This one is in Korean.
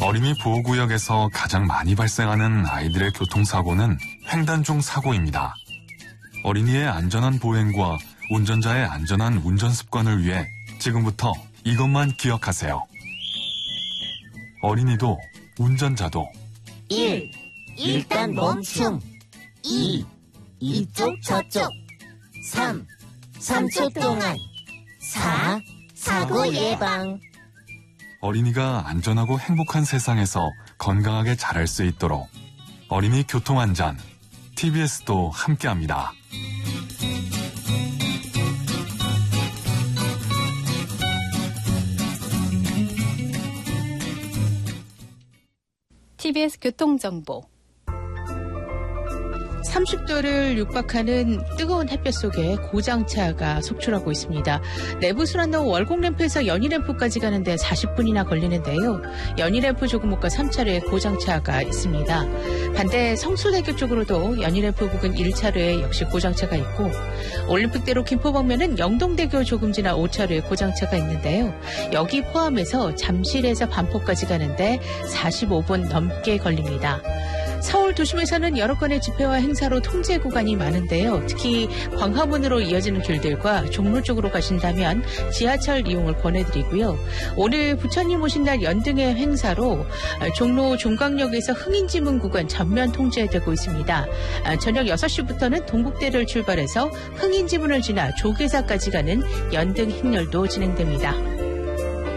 어린이 보호구역에서 가장 많이 발생하는 아이들의 교통사고는 횡단 중 사고입니다. 어린이의 안전한 보행과 운전자의 안전한 운전 습관을 위해 지금부터 이것만 기억하세요. 어린이도 운전자도 1. 일단 멈춤. 2. 이쪽 저쪽. 3. 3초 동안. 4. 사고 예방. 어린이가 안전하고 행복한 세상에서 건강하게 자랄 수 있도록 어린이 교통안전 TBS도 함께합니다. TBS 교통정보. 30도를 육박하는 뜨거운 햇볕 속에 고장차가 속출하고 있습니다. 내부순환로 월곡램프에서 연희램프까지 가는데 40분이나 걸리는데요. 연희램프 조금목과 3차로에 고장차가 있습니다. 반대 성수대교 쪽으로도 연희램프 부근 1차로에 역시 고장차가 있고 올림픽대로 김포 방면은 영동대교 조금 지나 5차로에 고장차가 있는데요. 여기 포함해서 잠실에서 반포까지 가는데 45분 넘게 걸립니다. 서울 도심에서는 여러 건의 집회와 행사로 통제 구간이 많은데요. 특히 광화문으로 이어지는 길들과 종로 쪽으로 가신다면 지하철 이용을 권해드리고요. 오늘 부처님 오신 날 연등의 행사로 종로 종강역에서 흥인지문 구간 전면 통제되고 있습니다. 저녁 6시부터는 동국대를 출발해서 흥인지문을 지나 조계사까지 가는 연등 행렬도 진행됩니다.